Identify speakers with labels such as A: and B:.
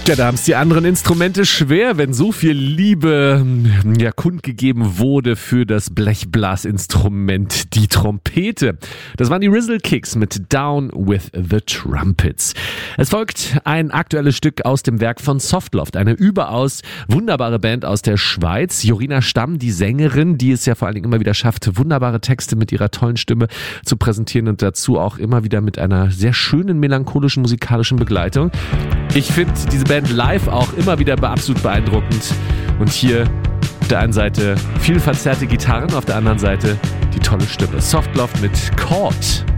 A: Ja, da haben es die anderen Instrumente schwer, wenn so viel Liebe kundgegeben wurde für das Blechblasinstrument, die Trompete. Das waren die Rizzle Kicks mit Down with the Trumpets. Es folgt ein aktuelles Stück aus dem Werk von Softloft, eine überaus wunderbare Band aus der Schweiz. Jorina Stamm, die Sängerin, die es ja vor allen Dingen immer wieder schafft, wunderbare Texte mit ihrer tollen Stimme zu präsentieren und dazu auch immer wieder mit einer sehr schönen melancholischen musikalischen Begleitung. Ich finde diese Band live auch immer wieder absolut beeindruckend. Und hier auf der einen Seite viel verzerrte Gitarren, auf der anderen Seite die tolle Stimme. Softloft mit Chord.